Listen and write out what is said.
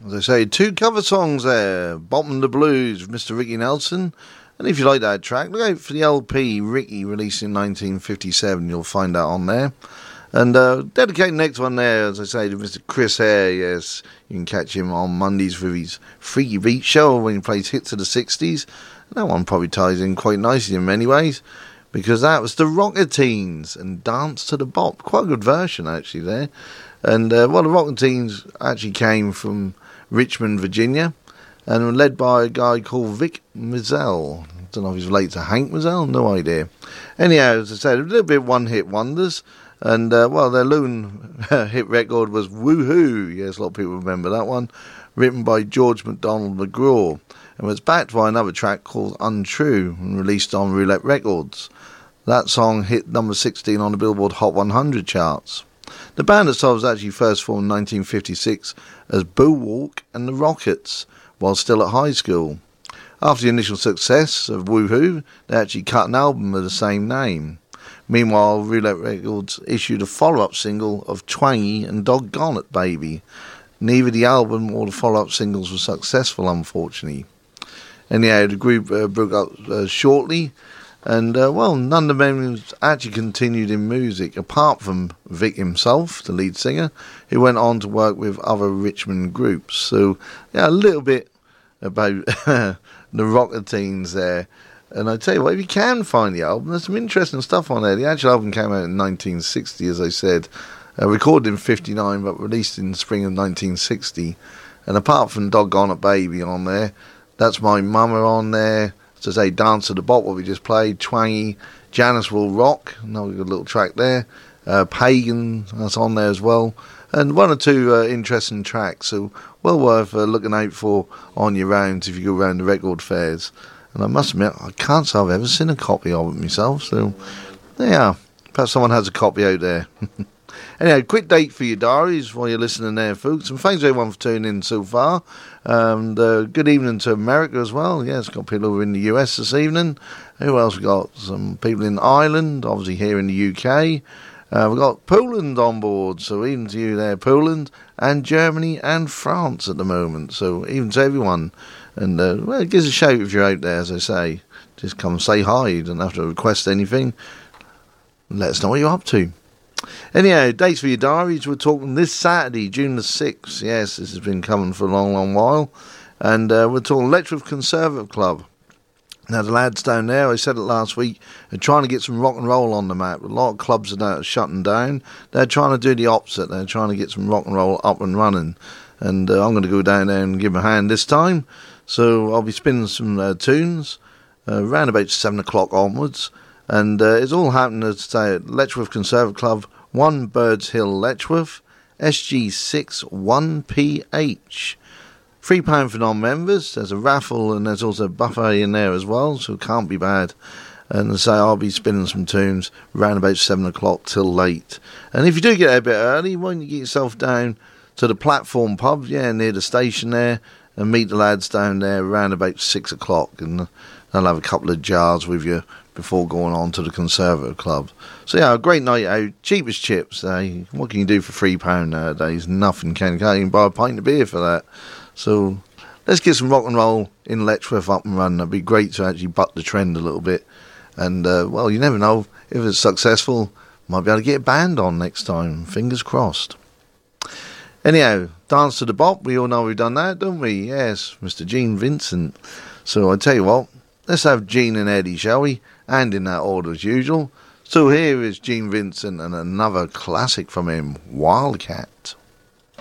as I say, two cover songs there. Bottom the Blues with Mr. Ricky Nelson. And if you like that track, look out for the LP Ricky released in 1957. You'll find that on there. And dedicating the next one there, as I say, to Mr. Chris Hare. Yes, you can catch him on Mondays for his Freaky Beat show when he plays hits of the 60s. That one probably ties in quite nicely in many ways, because that was the Rocketeens and Dance to the Bop. Quite a good version, actually, there. And, the Rocketeens actually came from Richmond, Virginia, and were led by a guy called Vic Mizell. I don't know if he's related to Hank Mizell, no idea. Anyhow, as I said, a little bit one-hit wonders. And, their lone hit record was Woohoo. Yes, a lot of people remember that one. Written by George MacDonald McGraw. And was backed by another track called Untrue and released on Roulette Records. That song hit number 16 on the Billboard Hot 100 charts. The band itself was actually first formed in 1956 as Bullwalk and the Rockets, while still at high school. After the initial success of Woohoo, they actually cut an album with the same name. Meanwhile, Roulette Records issued a follow-up single of Twangy and Doggone It Baby. Neither the album or the follow-up singles were successful, unfortunately. Anyhow, the group broke up shortly, and, none of the members actually continued in music, apart from Vic himself, the lead singer, who went on to work with other Richmond groups. So, yeah, a little bit about the Rocketeens there. And I tell you what, if you can find the album, there's some interesting stuff on there. The actual album came out in 1960, as I said, recorded in 59, but released in the spring of 1960. And apart from Doggone It Baby on there, That's My Mama on there, as I say, Dance to the Bop, what we just played, Twangy, Janice Will Rock, another good little track there, Pagan, that's on there as well, and one or two interesting tracks, so well worth looking out for on your rounds if you go around the record fairs. And I must admit, I can't say I've ever seen a copy of it myself, so yeah, perhaps someone has a copy out there. Anyway, quick date for your diaries while you're listening there, folks. And thanks everyone for tuning in so far. And good evening to America as well. Yes, got people over in the US this evening. Who else we got? Some people in Ireland, obviously here in the UK. We've got Poland on board, so even to you there, Poland, and Germany and France at the moment. So even to everyone. And give us a shout if you're out there, as I say. Just come say hi. You don't have to request anything. Let us know what you're up to. Anyhow, dates for your diaries. We're talking this Saturday, June the 6th. Yes, this has been coming for a long, long while. And we're talking Letchworth Conservative Club. Now, the lads down there, I said it last week, are trying to get some rock and roll on the map. A lot of clubs are shutting down. They're trying to do the opposite. They're trying to get some rock and roll up and running. And I'm going to go down there and give them a hand this time. So I'll be spinning some tunes around about 7 o'clock onwards. And it's all happening at Letchworth Conservative Club, 1 Birds Hill, Letchworth, SG6 1PH. £3 for non-members. There's a raffle and there's also a buffet in there as well, so it can't be bad. And as I say, I'll be spinning some tunes around about 7 o'clock till late. And if you do get there a bit early, why don't you get yourself down to the Platform Pub, near the station there, and meet the lads down there around about 6 o'clock. And they'll have a couple of jars with you before going on to the Conservative Club. So yeah, a great night out, cheap as chips. What can you do for £3 nowadays? Nothing. Can't even buy a pint of beer for that. So let's get some rock and roll in Letchworth up and running. It'd be great to actually buck the trend a little bit. And you never know, if it's successful, might be able to get a band on next time. Fingers crossed. Anyhow, Dance to the Bop, we all know we've done that, don't we? Yes, Mr. Gene Vincent. So I tell you what, let's have Gene and Eddie, shall we? And in that order as usual. So here is Gene Vincent and another classic from him, Wildcat.